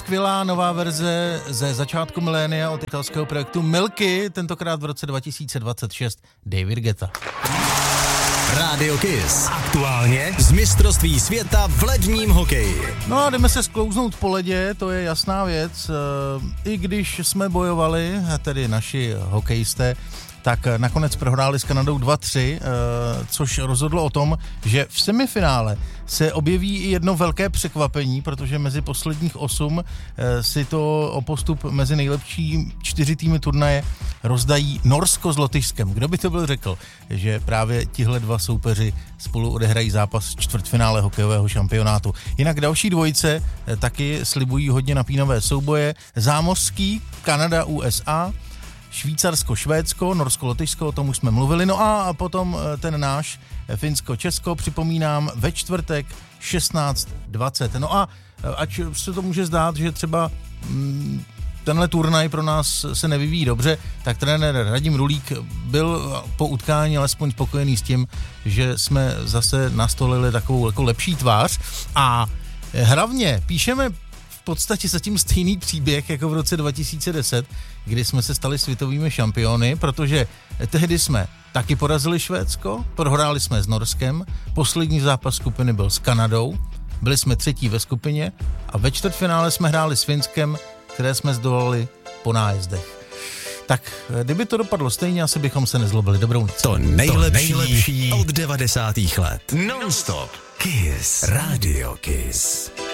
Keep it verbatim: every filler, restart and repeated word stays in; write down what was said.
skvělá nová verze ze začátku milénia od italského projektu Milky, tentokrát v roce dva tisíce dvacet šest David Guetta. Rádio Kiss. Aktuálně z mistrovství světa v ledním hokeji. No a jdeme se sklouznout po ledě, to je jasná věc. I když jsme bojovali, tedy naši hokejisté, tak nakonec prohráli s Kanadou dva tři, což rozhodlo o tom, že v semifinále se objeví i jedno velké překvapení, protože mezi posledních osm si to o postup mezi nejlepší čtyři týmy turnaje rozdají Norsko s Lotyšskem. Kdo by to byl řekl, že právě tihle dva soupeři spolu odehrají zápas čtvrtfinále hokejového šampionátu. Jinak další dvojice taky slibují hodně napínavé souboje. Zámořský, Kanada, U S A, Švýcarsko, Švédsko, Norsko, Lotyšsko, o tom už jsme mluvili. No a potom ten náš Finsko, Česko, připomínám, ve čtvrtek šestnáct dvacet. No a ať se to může zdát, že třeba mm, tenhle turnaj pro nás se nevyvíjí dobře, tak trenér Radim Rulík byl po utkání alespoň spokojený s tím, že jsme zase nastolili takovou jako lepší tvář a hlavně píšeme v podstatě zatím stejný příběh jako v roce dva tisíce deset, kdy jsme se stali světovými šampiony, protože tehdy jsme taky porazili Švédsko, prohráli jsme s Norskem, poslední zápas skupiny byl s Kanadou, byli jsme třetí ve skupině a ve čtvrtfinále jsme hráli s Finskem, které jsme zdolali po nájezdech. Tak kdyby to dopadlo stejně, asi bychom se nezlobili. Dobrou noc. To nejlepší, to nejlepší od devadesátých let. Non-stop. Kiss. Radio Kiss.